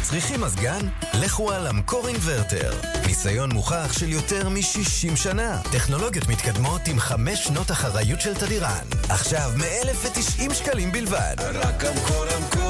צריכים מזגן? לכו על המקור אינברטר. ניסיון מוכח של יותר מ-60 שנה. טכנולוגיות מתקדמות עם 5 שנות אחריות של תדירן. עכשיו מ-1,090 שקלים בלבד. רק המקור.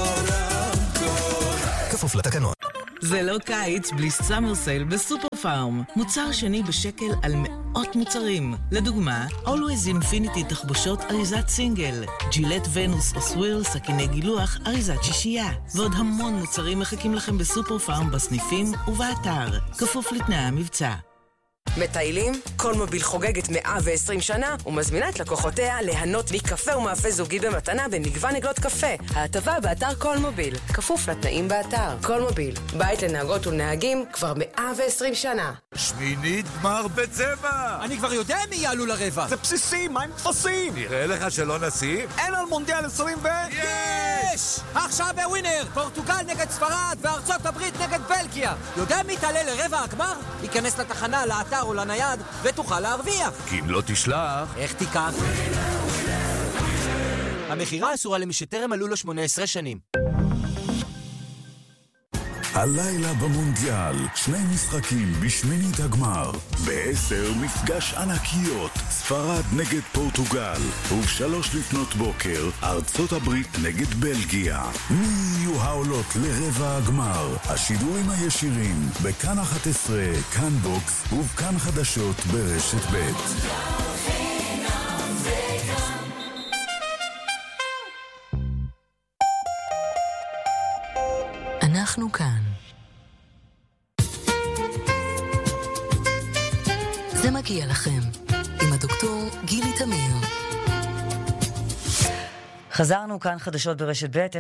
כפוף לתקנון. זה לא קיץ בלי סאמר סייל בסופר פארם. מוצר שני בשקל על מאות מוצרים. לדוגמה, Always Infinity תחבושות אריזת סינגל, ג'ילט ונוס או סווירל סכיני גילוח אריזת שישייה. ועוד המון מוצרים מחכים לכם בסופר פארם בסניפים ובאתר. כפוף לתנאי המבצע. מטיילים? קולמוביל חוגגת 120 שנה ומזמינה את לקוחותיה ליהנות מקפה ומאפה זוגי במתנה במגוון עגלות קפה. ההטבה באתר קולמוביל, כפוף לתנאים באתר. קולמוביל, בית לנהגות ולנהגים כבר 120 שנה. שמינית גמר בצבע! אני כבר יודע מי יעלו לרבע. זה בסיסי, מה עם תפסים? נראה לך שלא נשים? אין על מונדיאל 20 יש! עכשיו בווינר, פורטוגל נגד ספרד וארצות הברית נגד בלגיה. יודע מי תעלה לרבע הגמר? ייכנס לתחנה, לאתר או לנייד ותוכל להרוויח. כי אם לא תשלח... איך תיקח? המחירה אסורה למי שטרם מלאו לו 18 שנים. הלילה במונדיאל, 2 משחקים בשמינית הגמר. ב-10 מפגש ענקיות, ספרד נגד פורטוגל. וב-3 לפנות בוקר, ארצות הברית נגד בלגיה. מי יהיו העולות לרבע הגמר? השידורים הישירים, בכאן 11, כאן בוקס ובכאן חדשות ברשת ב'. אנחנו כאן. זה מגיע לכם עם הדוקטור גילי תמיר. חזרנו כאן חדשות ברשת ב'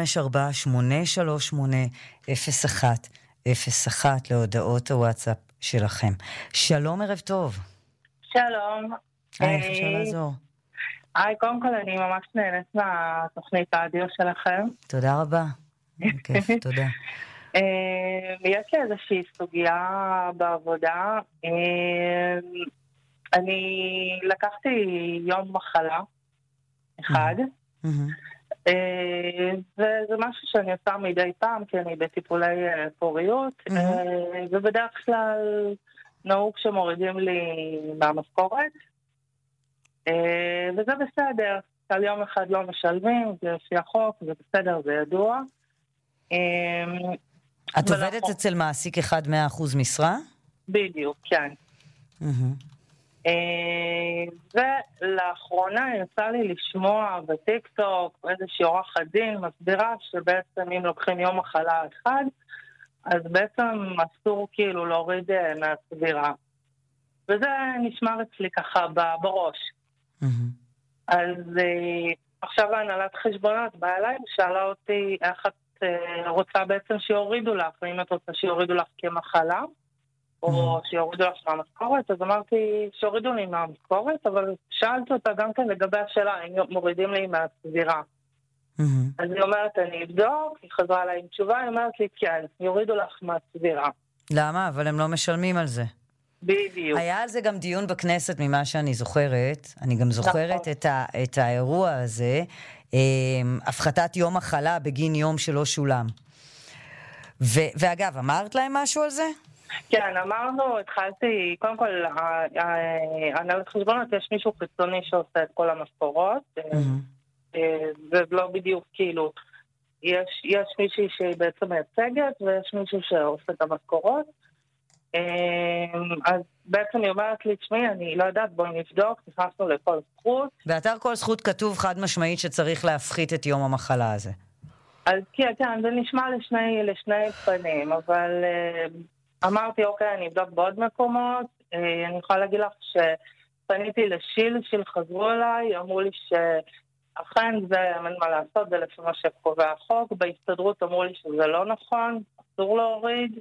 054-838-0101 להודעות הוואטסאפ שלכם. שלום, ערב טוב. שלום. איך אפשר לעזור? קודם כל אני ממש נהנית מהתוכנית האדיו שלכם. תודה רבה. כיף, תודה. יש לי איזושהי סוגיה בעבודה. אני לקחתי יום מחלה אחד, וזה משהו שאני עושה מדי פעם, כי אני בטיפולי פוריות, ובדרך כלל נהוג שמורידים לי מהמשכורת, וזה בסדר. על יום אחד לא משלמים, זה לפי החוק, זה בסדר, זה ידוע. את עובדת אצל מעסיק אחד 100% משרה? בדיוק, כן. ולאחרונה יצא לי לשמוע בטיקטוק איזושהי עורכת דין מסבירה שבעצם אם לוקחים יום מחלה אחד, אז בעצם אסור כאילו להוריד מהסבירה. וזה נשמר אצלי ככה בראש. אז עכשיו ההנהלת חשבונות באה אליי ושאלה אותי איך את רוצה בעצם שיורידו לך, ואם את רוצה שיורידו לך כמחלה, או שיורידו לך מהמשכורת, אז אמרתי שיורידו לי מהמשכורת, אבל שאלתי אותה גם כן לגבי השאלה, אם מורידים לי מהסבירה. אז היא אומרת, אני אבדוק, היא חזרה אליי עם תשובה, היא אומרת לי, כן, יורידו לך מהסבירה. למה? אבל הם לא משלמים על זה. בדיוק. היה על זה גם דיון בכנסת ממה שאני זוכרת, אני גם זוכרת את האירוע הזה, הפחתת יום מחלה בגין יום שלא שולם. ואגב, אמרת להם משהו על זה? כן, אמרנו, התחלתי, קודם כל, הנהלת חשבונות, יש מישהו חיצוני שעושה את כל המשכורות, ולא בדיוק כאילו, יש מישהי שהיא בעצם מייצגת, ויש מישהו שעושה את המשכורות, אז בעצם היא אומרת לי, תשמעי, אני לא יודעת, בואי נבדוק, נכנסנו לכל זכות. באתר כל זכות כתוב חד משמעית שצריך להפחית את יום המחלה הזה. אז כן, זה נשמע לשני פנים, אבל אמרתי, אוקיי, אני אבדוק בעוד מקומות, אני יכולה להגיד לך שפניתי לשיל חזרו אליי, אמרו לי שאכן זה אין מה לעשות, זה לפי מה שקובע החוק, בהסתדרות אמרו לי שזה לא נכון, אסור להוריד.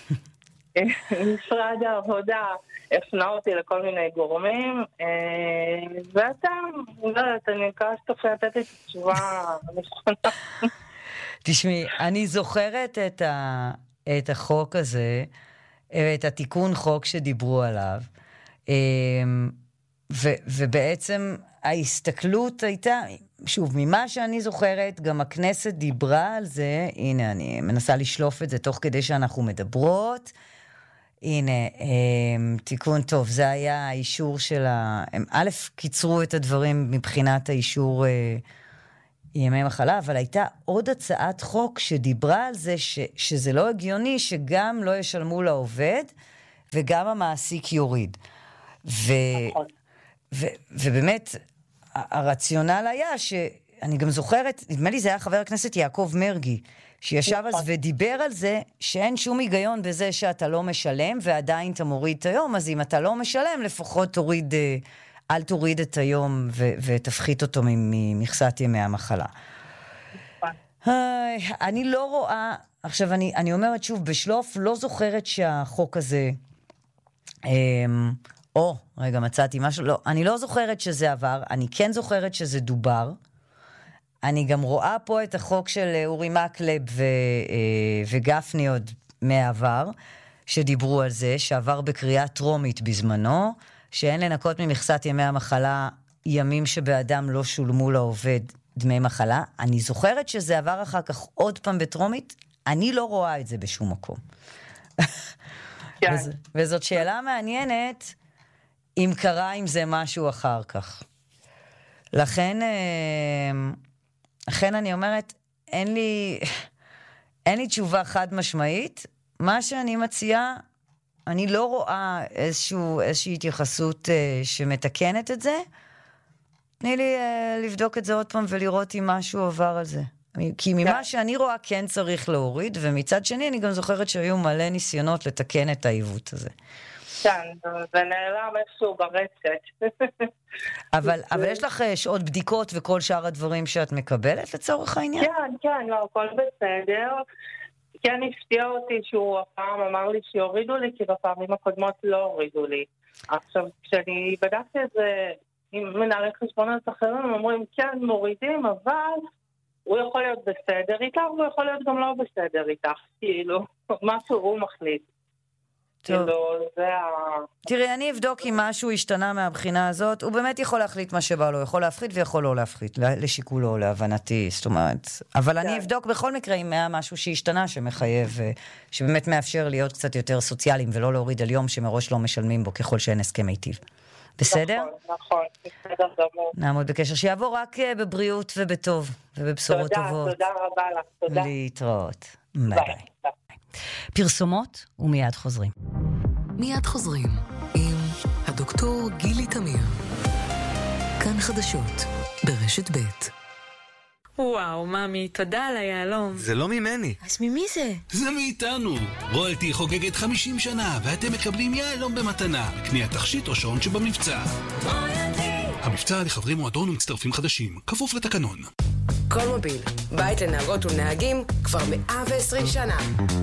משרד העבודה הפנה אותי לכל מיני גורמים, ואתה, אני מקווה שתוכל לתת לי תשובה נכונה. תשמעי, אני זוכרת את החוק הזה, את התיקון חוק שדיברו עליו, ובעצם ההסתכלות הייתה, שוב, ממה שאני זוכרת, גם הכנסת דיברה על זה, הנה, אני מנסה לשלוף את זה תוך כדי שאנחנו מדברות, הנה, תיקון טוב, זה היה האישור של הם א', קיצרו את הדברים מבחינת האישור ימי מחלה, אבל הייתה עוד הצעת חוק שדיברה על זה שזה לא הגיוני שגם לא ישלמו לעובד וגם המעסיק יוריד. ובאמת, הרציונל היה שאני גם זוכרת, נדמה לי זה היה חבר הכנסת יעקב מרגי, שישב אז ודיבר על זה שאין שום היגיון בזה שאתה לא משלם ועדיין אתה מוריד את היום, אז אם אתה לא משלם לפחות תוריד, אל תוריד את היום ותפחית אותו ממכסת ימי המחלה. אני לא רואה, עכשיו אני אומרת שוב, בשלוף לא זוכרת שהחוק הזה, רגע, מצאתי משהו, לא, אני לא זוכרת שזה עבר, אני כן זוכרת שזה דובר, אני גם רואה פה את החוק של אורי מקלב וגפני עוד מעבר, שדיברו על זה, שעבר בקריאה טרומית בזמנו, שאין לנקות ממכסת ימי המחלה ימים שבאדם לא שולמו לעובד דמי מחלה. אני זוכרת שזה עבר אחר כך עוד פעם בטרומית, אני לא רואה את זה בשום מקום. וזאת שאלה מעניינת, אם קרה עם זה משהו אחר כך. לכן אני אומרת, אין לי תשובה חד משמעית. מה שאני מציעה, אני לא רואה איזושהי התייחסות שמתקנת את זה. תני לי לבדוק את זה עוד פעם ולראות אם משהו עבר על זה. כי ממה שאני רואה כן צריך להוריד, ומצד שני אני גם זוכרת שהיו מלא ניסיונות לתקן את העיוות הזה. כן, זה נעלם איכשהו ברצת. אבל יש לך שעות בדיקות וכל שאר הדברים שאת מקבלת לצורך העניין? כן, לא, הכל בסדר. כן, הפתיע אותי שהוא הפעם אמר לי שיורידו לי, כי בפעמים הקודמות לא הורידו לי. עכשיו, כשאני בדקתי את זה עם מנהלי חשבונות אחרים, הם אומרים, כן, מורידים, אבל הוא יכול להיות בסדר איתך, והוא יכול להיות גם לא בסדר איתך. כאילו, משהו הוא מחליט. טוב. תראי, אני אבדוק אם משהו השתנה מהבחינה הזאת, הוא באמת יכול להחליט מה שבא לו, יכול להפחית ויכול לא להפחית, לשיקולו, להבנתי, זאת אומרת, אבל אני אבדוק בכל מקרה אם היה משהו שהשתנה שמחייב, שבאמת מאפשר להיות קצת יותר סוציאליים, ולא להוריד על יום שמראש לא משלמים בו ככל שאין הסכם מיטיב. בסדר? נכון, בסדר גמור. נעמוד בקשר, שיעבור רק בבריאות ובטוב, ובבשורות טובות. תודה רבה לך, תודה. להתראות. ביי. פרסומות ומיד חוזרים. מיד חוזרים עם הדוקטור גילי תמיר. כאן חדשות ברשת ב'. וואו, ממי, תודה על היעלום. זה לא ממני. אז ממי זה? זה מאיתנו. רויאלטי חוגגת 50 שנה, ואתם מקבלים יעלום במתנה. קניית תכשיט או שעון שבמבצע. רויאלטי. המבצע לחברי מועדון ומצטרפים חדשים, כפוף לתקנון. קולמוביל, בית לנהגות ולנהגים כבר 120 שנה.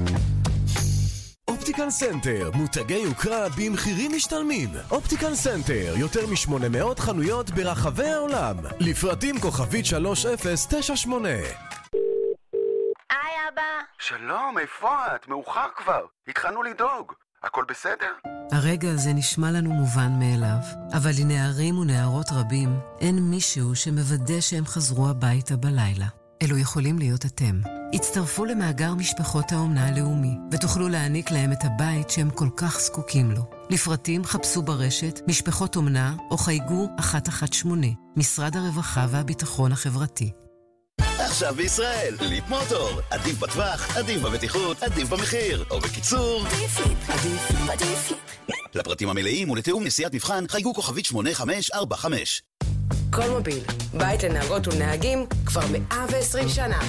אופטיקל סנטר, מותגי יוקרה במחירים משתלמים. אופטיקל סנטר, יותר מ-800 חנויות ברחבי העולם. לפרטים כוכבית 3098. היי אבא. שלום, איפה את? מאוחר כבר. התחלנו לדאוג. הכל בסדר? הרגע הזה נשמע לנו מובן מאליו, אבל לנערים ונערות רבים אין מישהו שמוודא שהם חזרו הביתה בלילה. אלו יכולים להיות אתם. הצטרפו למאגר משפחות האומנה הלאומי, ותוכלו להעניק להם את הבית שהם כל כך זקוקים לו. לפרטים חפשו ברשת משפחות אומנה או חייגו 118, משרד הרווחה והביטחון החברתי. עכשיו בישראל, ליפ מוטור. עדיף בטווח, עדיף בבטיחות, עדיף במחיר. או בקיצור, עדיף. לפרטים המלאים ולתיאום נסיעת מבחן, חייגו כוכבית 8545. קולמוביל, בית לנהגות ולנהגים כבר 120 שנה.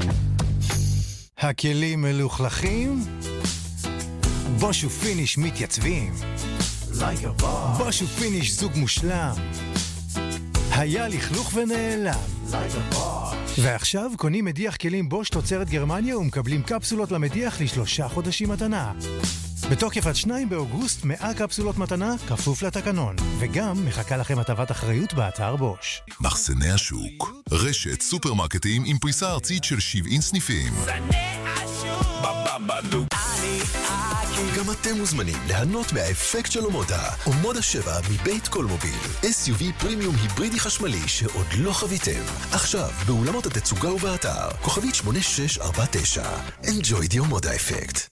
הכלים מלוכלכים? בוש ופיניש מתייצבים. בוש ופיניש זוג מושלם. היה לכלוך ונעלם. ועכשיו קונים מדיח כלים בוש תוצרת גרמניה ומקבלים קפסולות למדיח ל3 חודשים מתנה. בתוקף עד 2 באוגוסט 100 קפסולות מתנה, כפוף לתקנון. וגם מחכה לכם הטבת אחריות באתר בוש. מחסני השוק, רשת סופרמרקטים עם פריסה ארצית של 70 סניפים. אני גם אתם מוזמנים ליהנות מהאפקט של אומודה. אומודה 7 מבית קולמוביל. SUV פרימיום היברידי חשמלי שעוד לא חוויתם. עכשיו, באולמות התצוגה ובאתר. כוכבית 8649. Enjoy the אומודה אפקט.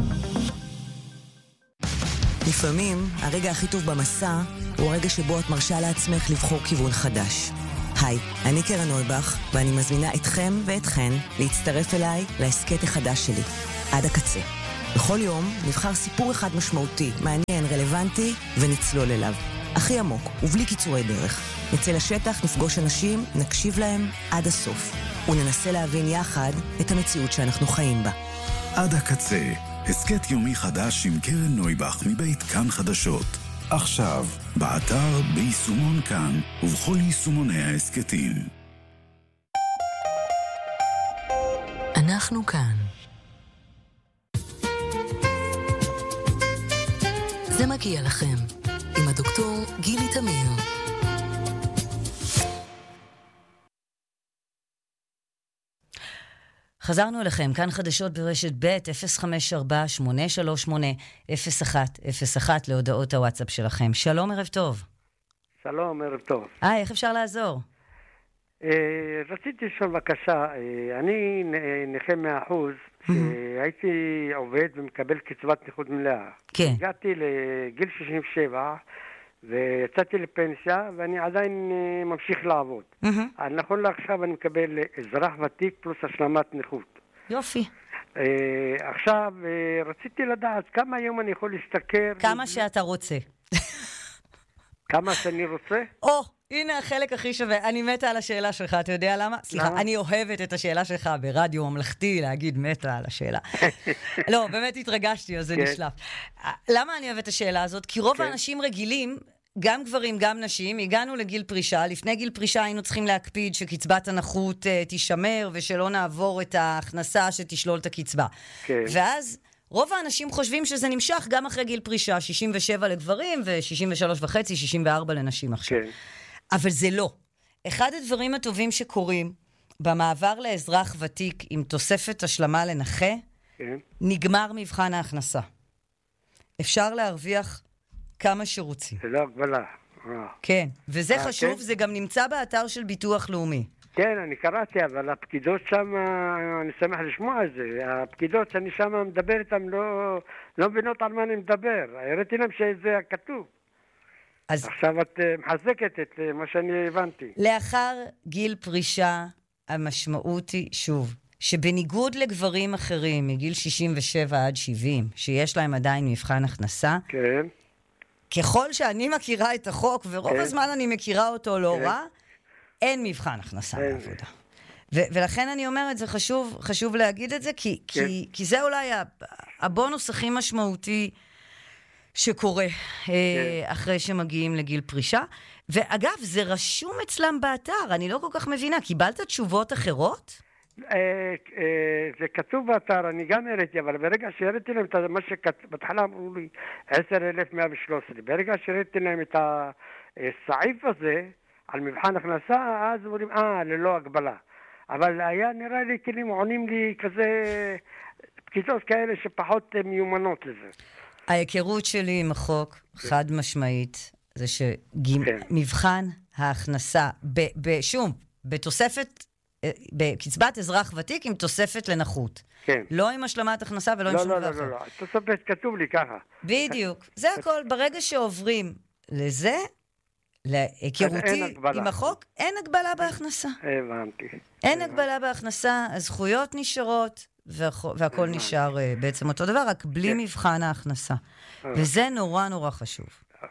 לפעמים, הרגע הכי טוב במסע הוא הרגע שבו את מרשה לעצמך לבחור כיוון חדש. היי, אני קרן נויבך, ואני מזמינה אתכם ואתכן להצטרף אליי להסקט החדש שלי, עד הקצה. בכל יום נבחר סיפור אחד משמעותי, מעניין, רלוונטי, ונצלול אליו. הכי עמוק, ובלי קיצורי דרך. נצא לשטח, נפגוש אנשים, נקשיב להם עד הסוף, וננסה להבין יחד את המציאות שאנחנו חיים בה. עד הקצה, הסקט יומי חדש עם קרן נויבך מבית כאן חדשות. עכשיו, באתר, ביישומון כאן, ובכל יישומוני ההסקטים. אנחנו כאן. זה מגיע לכם, עם הדוקטור גילי תמיר. חזרנו אליכם, כאן חדשות ברשת ב' 054-838-0101 להודעות הוואטסאפ שלכם. שלום, ערב טוב. שלום, ערב טוב. איך אפשר לעזור? רציתי לשאול בבקשה, אני נכה 100%, שהייתי עובד ומקבל קצבת נכות מלאה. כן. הגעתי לגיל 67 ויצאתי לפנסיה ואני עדיין ממשיך לעבוד. נכון לעכשיו אני מקבל אזרח ותיק פלוס השלמת נכות. יופי. עכשיו רציתי לדעת כמה היום אני יכול להשתכר. כמה שאתה רוצה. כמה שאני רוצה? הנה החלק הכי שווה. אני מתה על השאלה שלך, אתה יודע למה? סליחה, אני אוהבת את השאלה שלך ברדיו ממלכתי, להגיד מתה על השאלה. לא, באמת התרגשתי, אז זה נשלף. למה אני אוהבת את השאלה הזאת? כי רוב האנשים רגילים, גם גברים, גם נשים, הגענו לגיל פרישה. לפני גיל פרישה היינו צריכים להקפיד שקצבת הנכות תישמר, ושלא נעבור את ההכנסה שתשלול את הקצבה. ואז רוב האנשים חושבים שזה נמשך גם אחרי גיל פרישה, 67 לגברים ו-63.5, 64 לנשים עכשיו. אבל זה לא. אחד הדברים הטובים שקורים במעבר לאזרח ותיק עם תוספת השלמה לנכה, נגמר מבחן ההכנסה. אפשר להרוויח כמה שרוצים. זה לא הגבלה. כן, וזה חשוב, זה גם נמצא באתר של ביטוח לאומי. כן, אני קראתי, אבל הפקידות שם, אני שמח לשמוע את זה. הפקידות שאני שם מדבר איתן לא מבינות על מה אני מדבר. הראיתי להם שזה כתוב. עכשיו את מחזקת את מה שאני הבנתי. לאחר גיל פרישה, המשמעות היא, שוב, שבניגוד לגברים אחרים, מגיל 67 עד 70, שיש להם עדיין מבחן הכנסה, כן. ככל שאני מכירה את החוק, ורוב הזמן אני מכירה אותו לא רע, אין מבחן הכנסה לעבודה. ולכן אני אומרת, זה חשוב להגיד את זה, כי זה אולי הבונוס הכי משמעותי שקורה אחרי שמגיעים לגיל פרישה. ואגב, זה רשום אצלם באתר, אני לא כל כך מבינה. קיבלת תשובות אחרות? זה כתוב באתר, אני גם הראיתי, אבל ברגע שהראיתי להם את מה שבהתחלה אמרו לי 10,113, ברגע שהראיתי להם את הסעיף הזה על מבחן הכנסה, אז אומרים, ללא הגבלה. אבל היה נראה לי כאילו עונים לי כזה פקידות כאלה שפחות מיומנות לזה. ההיכרות שלי עם החוק, חד משמעית, זה שמבחן ההכנסה, שום, בתוספת, בקצבת אזרח ותיק עם תוספת לנכות. כן. לא עם השלמת הכנסה ולא עם שום דבר. לא. תוספת כתוב לי ככה. בדיוק. זה הכל. ברגע שעוברים לזה, להיכרותי עם החוק, אין הגבלה בהכנסה. הבנתי. אין הגבלה בהכנסה, הזכויות נשארות, והכל נשאר בעצם אותו דבר, רק בלי מבחן ההכנסה. וזה נורא נורא חשוב.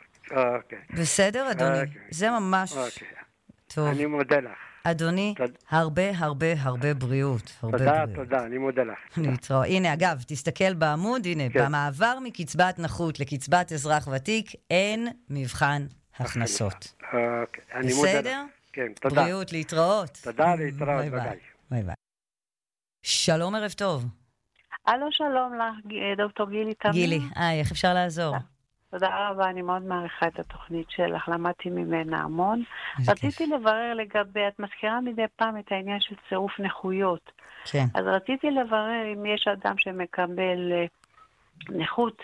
בסדר, אדוני? זה ממש טוב. אני מודה לך. אדוני, הרבה בריאות. תודה, אני מודה לך. הנה, אגב, תסתכל בעמוד, הנה, במעבר מקצבת נכות לקצבת אזרח ותיק, אין מבחן הכנסות. בסדר? כן, תודה. בריאות, להתראות. תודה, להתראות, ביי ביי. שלום, ערב טוב. אלו, שלום לך, דוקטור גילי תמיר. גילי, איך אפשר לעזור? תודה רבה, אני מאוד מעריכה את התוכנית שלך, למדתי ממנה המון. רציתי לברר לגבי, את מזכירה מדי פעם את העניין של צירוף נכויות. כן. אז רציתי לברר אם יש אדם שמקבל נכות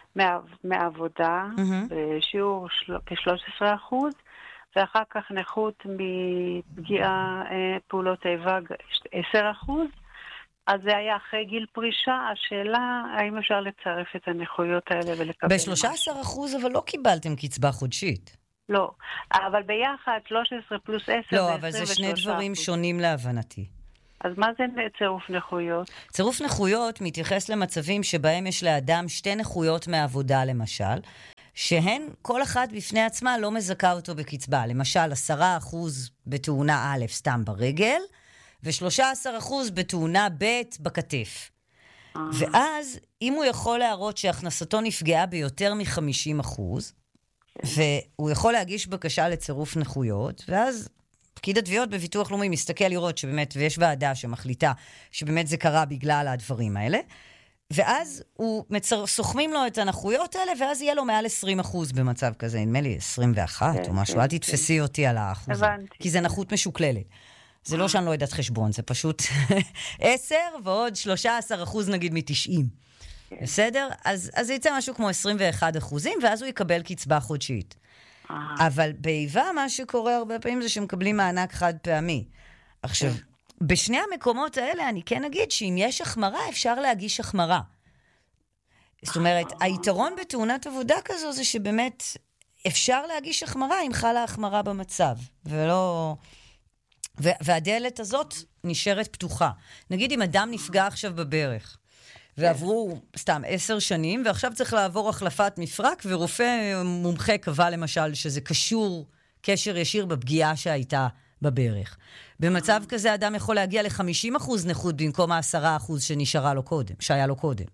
מעבודה, בשיעור כ-13%, ואחר כך נכות מפגיעה פעולות איבה 10%. אז זה היה אחרי גיל פרישה. השאלה, האם אפשר לצרף את הנכויות האלה ולקבל ב-13%, אבל לא קיבלתם קצבה חודשית. לא, אבל ביחד 13 פלוס 10 לא, אבל זה שני דברים שונים להבנתי. אז מה זה צירוף נכויות? צירוף נכויות מתייחס למצבים שבהם יש לאדם שתי נכויות מעבודה למשל, שהן כל אחת בפני עצמה לא מזכה אותו בקצבה. למשל 10% בתאונה א' סתם ברגל, ו13% בתאונה ב' בכתף. ואז אם הוא יכול להראות שהכנסתו נפגעה ביותר מ-50%, והוא יכול להגיש בקשה לצירוף נכויות, ואז פקיד התביעות בביטוח לאומי מסתכל לראות שבאמת, ויש ועדה שמחליטה שבאמת זה קרה בגלל הדברים האלה, ואז סוכמים לו את הנכויות האלה, ואז יהיה לו מעל 20% במצב כזה, נדמה לי 21 או משהו, אל תתפסי אותי על האחוז, כי זה נכות משוקללת. זה לא שאני לא יודעת חשבון, זה פשוט 10 ועוד 13% נגיד מ-90. בסדר? אז זה יצא משהו כמו 21%, ואז הוא יקבל קצבה חודשית. אבל באיבה מה שקורה הרבה פעמים זה שמקבלים מענק חד פעמי. עכשיו, בשני המקומות האלה אני כן אגיד שאם יש החמרה, אפשר להגיש החמרה. זאת אומרת, היתרון בתאונת עבודה כזו זה שבאמת אפשר להגיש החמרה אם חלה החמרה במצב, ולא... והדלת הזאת נשארת פתוחה. נגיד אם אדם נפגע עכשיו בברך, ועברו סתם 10 שנים, ועכשיו צריך לעבור החלפת מפרק, ורופא מומחה קבע למשל שזה קשור, קשר ישיר בפגיעה שהייתה בברך. במצב כזה אדם יכול להגיע ל-50% נכות במקום ה-10% שנשארה לו קודם, שהיה לו קודם.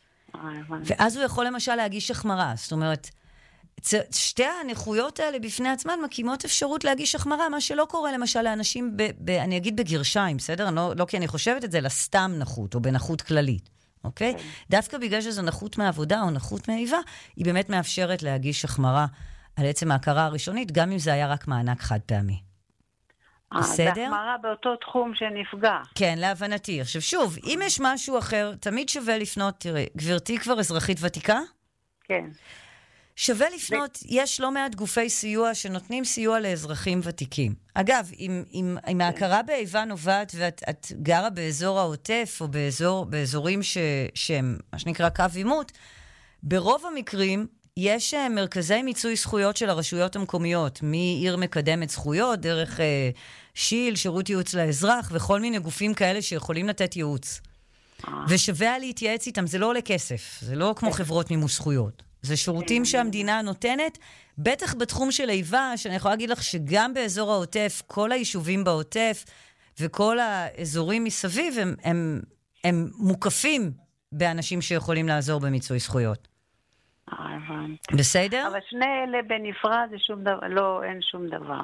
ואז הוא יכול למשל להגיש החמרה. זאת אומרת, שתי הנכויות האלה בפני עצמן מקימות אפשרות להגיש החמרה, מה שלא קורה למשל לאנשים, אני אגיד בגרשיים, בסדר? לא כי אני חושבת את זה, לסתם נכות או בנכות כללית. אוקיי? דווקא בגלל שזו נכות מעבודה או נכות מאיבה, היא באמת מאפשרת להגיש החמרה על עצם ההכרה הראשונית, גם אם זה היה רק מענק חד פעמי. בסדר? זה החמרה באותו תחום שנפגע. כן, להבנתי. עכשיו שוב, אם יש משהו אחר, תמיד שווה לפנות, תראה, גברתי כבר אזרחית ותיקה? כן. שווה לפנות, יש לא מעט גופי סיוע שנותנים סיוע לאזרחים ותיקים. אגב, אם ההכרה באיבה נובעת ואת גרה באזור העוטף או באזורים שהם, מה שנקרא קו עימות, ברוב המקרים יש מרכזי מיצוי זכויות של הרשויות המקומיות, מעיר מקדמת זכויות, דרך שיל, שירות ייעוץ לאזרח, וכל מיני גופים כאלה שיכולים לתת ייעוץ. ושווה להתייעץ איתם, זה לא עולה כסף, זה לא כמו חברות מימוש זכויות. זה שירותים שהמדינה נותנת, בטח בתחום של איבה, שאני יכולה להגיד לך שגם באזור העוטף, כל היישובים בעוטף וכל האזורים מסביב, הם מוקפים באנשים שיכולים לעזור במיצוי זכויות. הבנתי. בסדר? אבל שני אלה בנפרד זה שום דבר, לא, אין שום דבר.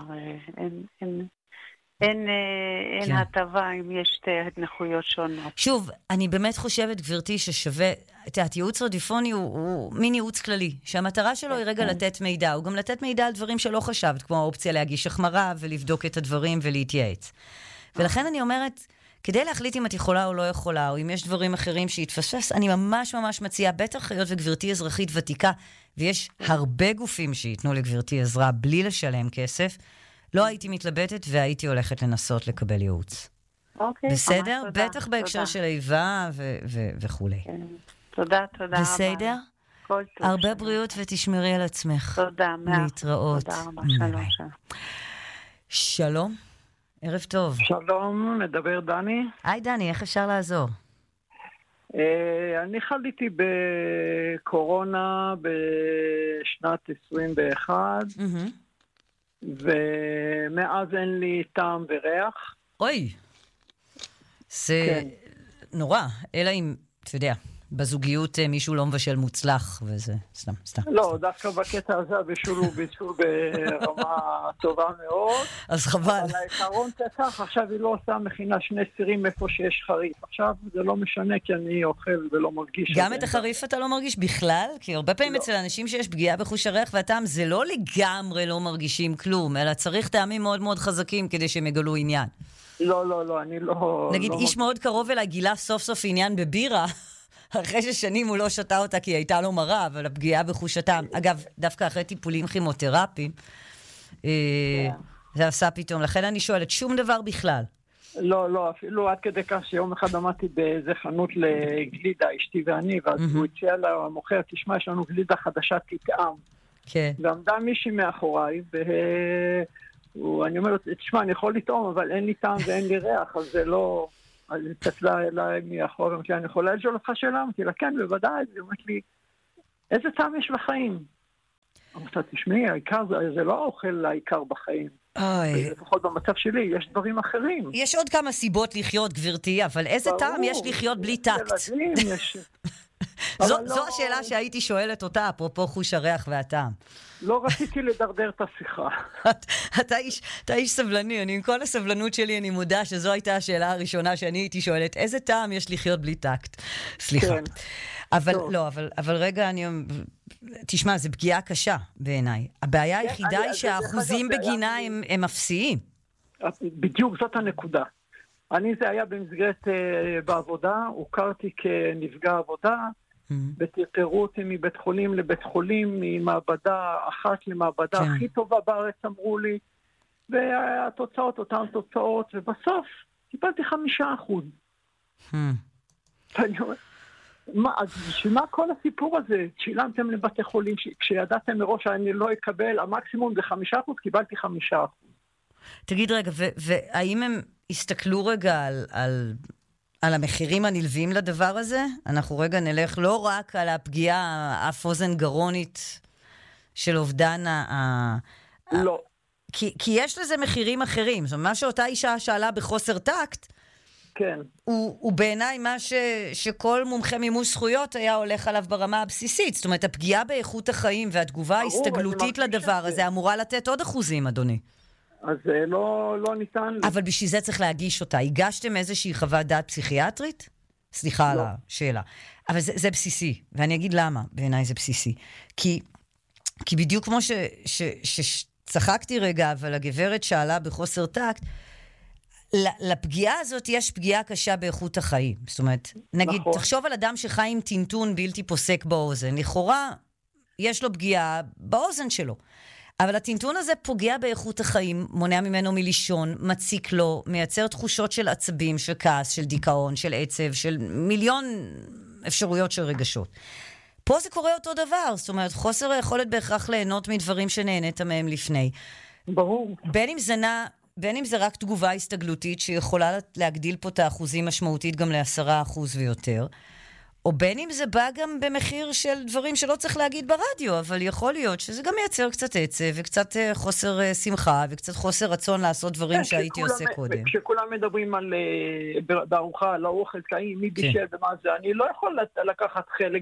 אין הטבה אם יש שתי נכויות שונות. שוב, אני באמת חושבת, גברתי, ששווה, ייעוץ רדיפוני הוא מין ייעוץ כללי, שהמטרה שלו היא רגע לתת מידע, הוא גם לתת מידע על דברים שלא חשבת, כמו האופציה להגיש החמרה ולבדוק את הדברים ולהתייעץ. ולכן אני אומרת, כדי להחליט אם את יכולה או לא יכולה, או אם יש דברים אחרים שיתפספס, אני ממש ממש מציעה, בטח היות וגברתי אזרחית ותיקה, ויש הרבה גופים שיתנו לגברתי עזרה בלי לשלם כסף, לא הייתי מתלבטת והייתי הולכת לנסות לקבל ייעוץ. אוקיי. בסדר? בטח בהקשר של איבה וכו'. תודה רבה. בסדר? כל טוב. הרבה בריאות ותשמרי על עצמך. תודה. להתראות. תודה רבה. שלום. שלום. ערב טוב. שלום, מדבר דני. היי דני, איך אפשר לעזור? אני חליתי בקורונה בשנת 21, ומאז אין לי טעם וריח. אוי, זה נורא, אלא אם, אתה יודע, בזוגיות מישהו לא מבשל מוצלח, וזה סתם. לא, דווקא בקטע הזה הבישול הוא בישול ברמה טובה מאוד. אז חבל. אבל העיקרון זה כך, עכשיו היא לא עושה מכינה שני סירים איפה שיש חריף. עכשיו זה לא משנה כי אני אוכל ולא מרגיש. גם את החריף אתה לא מרגיש בכלל? כי הרבה פעמים אצל אנשים שיש פגיעה בחוש הריח והטעם, זה לא לגמרי לא מרגישים כלום, אלא צריך טעמים מאוד מאוד חזקים כדי שהם יגלו עניין. לא, אני לא... נגיד, איש מאוד קרוב אליי גילה סוף סוף עניין בבירה, אחרי ששנים הוא לא שתה אותה כי היא הייתה לו מרה, אבל הפגיעה בחוש הטעם. אגב, דווקא אחרי טיפולים כימותרפיים, זה עשה פתאום. לכן אני שואלת, שום דבר בכלל. לא, אפילו עד כדי כך שיום אחד עמדתי באיזה חנות לגלידה, אשתי ואני, ואז הוא הציע למוכר, תשמע, יש לנו גלידה חדשה תטעם. כן. ועמדה מישהי מאחוריי, ואני אומר, תשמע, אני יכול לטעום, אבל אין לי טעם ואין לי ריח, אז זה לא... אז היא צפלה אליי מאחורי, אמרתי, אני יכולה לשאול אותך שאלה? אמרתי לה, כן, בוודאי. היא אומרת לי, איזה טעם יש בחיים? אמרתי, תשמעי, העיקר זה לא האוכל העיקר בחיים. לפחות במצב שלי, יש דברים אחרים. יש עוד כמה סיבות לחיות, גברתי, אבל איזה טעם יש לחיות בלי טקט? זו השאלה שהייתי שואלת אותה, אפרופו חוש הריח והטעם. לא רציתי לדרדר את השיחה. אתה איש סבלני, עם כל הסבלנות שלי אני מודע שזו הייתה השאלה הראשונה שאני הייתי שואלת, איזה טעם יש לחיות בלי טקט? סליחה. אבל לא, אבל רגע, תשמע, זה פגיעה קשה בעיניי. הבעיה היחידה היא שהאחוזים בגינה הם אפסיים. בדיוק זאת הנקודה. זה היה במסגרת בעבודה, הוכרתי כנפגע עבודה, וטרטרו אותי מבית חולים לבית חולים, ממעבדה אחת למעבדה הכי טובה בארץ, אמרו לי, והתוצאות, אותן תוצאות, ובסוף קיבלתי 5%. ואני אומר, אז בשביל מה כל הסיפור הזה? שילמתם לבתי חולים, כשידעתם מראש שאני לא אקבל, המקסימום זה 5%, קיבלתי 5%. תגיד רגע, והאם הם הסתכלו רגע על המחירים הנלווים לדבר הזה? אנחנו רגע נלך לא רק על הפגיעה האף-אוזן גרונית של אובדן לא. כי יש לזה מחירים אחרים. זאת אומרת, מה שאותה אישה שאלה בחוסר טקט, כן. הוא בעיניי מה שכל מומחה מימוש זכויות היה הולך עליו ברמה הבסיסית. זאת אומרת, הפגיעה באיכות החיים והתגובה ההסתגלותית לדבר הזה אמורה לתת עוד אחוזים, אדוני. אז לא ניתן... אבל בשביל זה צריך להגיש אותה. הגשתם איזושהי חוות דעת פסיכיאטרית? סליחה על השאלה. אבל זה בסיסי, ואני אגיד למה בעיניי זה בסיסי. כי בדיוק כמו שצחקתי רגע, אבל הגברת שאלה בחוסר טקט, לפגיעה הזאת יש פגיעה קשה באיכות החיים. זאת אומרת, נגיד, תחשוב על אדם שחי עם טינטון בלתי פוסק באוזן. לכאורה, יש לו פגיעה באוזן שלו. אבל הטינטון הזה פוגע באיכות החיים, מונע ממנו מלישון, מציק לו, מייצר תחושות של עצבים, של כעס, של דיכאון, של עצב, של מיליון אפשרויות של רגשות. פה זה קורה אותו דבר, זאת אומרת, חוסר היכולת בהכרח ליהנות מדברים שנהנית מהם לפני. ברור. בין אם זה רק תגובה הסתגלותית שיכולה להגדיל פה את האחוזים משמעותית גם ל10% ויותר, או בין אם זה בא גם במחיר של דברים שלא צריך להגיד ברדיו, אבל יכול להיות שזה גם מייצר קצת עצב, וקצת חוסר שמחה, וקצת חוסר רצון לעשות דברים שהייתי עושה קודם. כשכולם מדברים על בארוחה, על האוכל טעים, מי בישל ומה זה, אני לא יכול לקחת חלק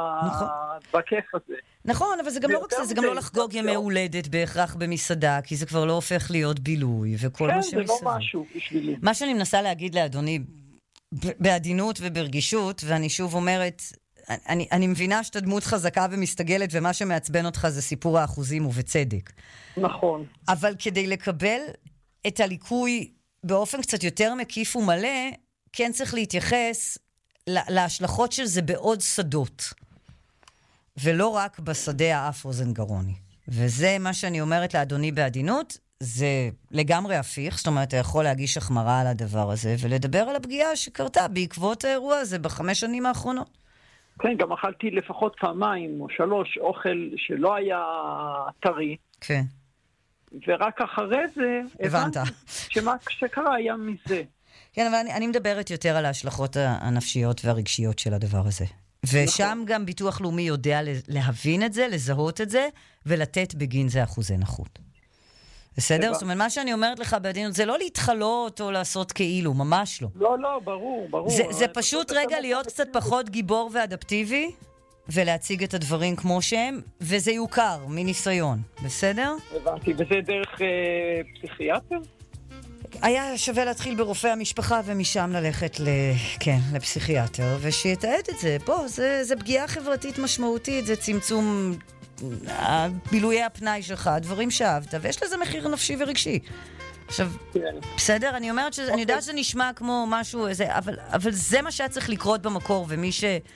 בכיף הזה. נכון, אבל זה גם לא רק זה, זה גם לא לחגוג ימי הולדת בהכרח במסעדה, כי זה כבר לא הופך להיות בילוי, וכל מה שמסביב. כן, זה לא משהו בשבילי. מה שאני מנסה להגיד לאדוני, בעדינות וברגישות, ואני שוב אומרת, אני מבינה שאתה דמות חזקה ומסתגלת, ומה שמעצבן אותך זה סיפור האחוזים ובצדק. נכון. אבל כדי לקבל את הליקוי באופן קצת יותר מקיף ומלא, כן צריך להתייחס להשלכות של זה בעוד שדות. ולא רק בשדה האף-אוזן גרוני. וזה מה שאני אומרת לאדוני בעדינות, זה לגמרי הפיך, זאת אומרת, אתה יכול להגיש החמרה על הדבר הזה, ולדבר על הפגיעה שקרתה בעקבות האירוע הזה 5 שנים האחרונות. כן, גם אכלתי לפחות 2 או 3 אוכל שלא היה טרי. כן. ורק אחרי זה הבנת שמה שקרה היה מזה. כן, אבל אני מדברת יותר על ההשלכות הנפשיות והרגשיות של הדבר הזה. ושם גם ביטוח לאומי יודע להבין את זה, לזהות את זה, ולתת בגין זה אחוזי נכות. בסדר? זאת אומרת, מה שאני אומרת לך בעדינות, זה לא להתחלות או לעשות כאילו, ממש לא. לא, ברור. זה פשוט רגע להיות קצת פחות גיבור ואדפטיבי, ולהציג את הדברים כמו שהם, וזה יוכר מניסיון, בסדר? הבנתי, וזה דרך פסיכיאטר? היה שווה להתחיל ברופא המשפחה, ומשם ללכת לפסיכיאטר, ושיתעד את זה. פה, זה פגיעה חברתית משמעותית, זה צמצום בילויי הפנאי שלך, דברים שאהבת, ויש לזה מחיר נפשי ורגשי. עכשיו, בסדר? אני אומרת אני יודעת שזה נשמע כמו משהו, אבל זה מה שהיה צריך לקרות במקור, ומי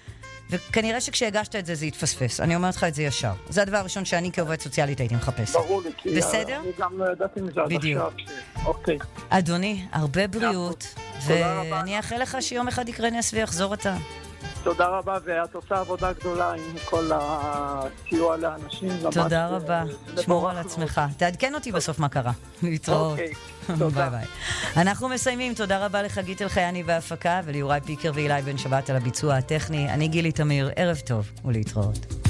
וכנראה שכשהגשת את זה, זה יתפספס. אני אומרת לך את זה ישר. זה הדבר הראשון שאני כעובד סוציאלית הייתי מחפשת. ברור לי, כי בסדר? אני גם לא ידעתי מזה עד עכשיו. אוקיי. אדוני, הרבה בריאות, ואני אאחל לך שיום אחד יקרה נס ויחזור אתה. תודה רבה, ואת עושה עבודה גדולה עם כל הסיוע לאנשים. תודה רבה, שמור על עצמך. תעדכן אותי בסוף מה קרה. להתראות. ביי ביי. אנחנו מסיימים, תודה רבה לחגית אלחייני בהפקה, וליוראי פיקר ואילי בן שבת על הביצוע הטכני. אני גילי תמיר, ערב טוב ולהתראות.